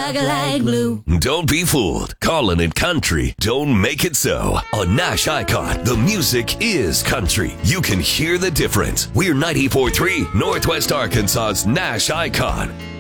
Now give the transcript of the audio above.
like a light blue. Don't be fooled. Calling it country don't make it so. On Nash Icon, the music is country. You can hear the difference. We're 94.3 Northwest Arkansas's Nash Icon.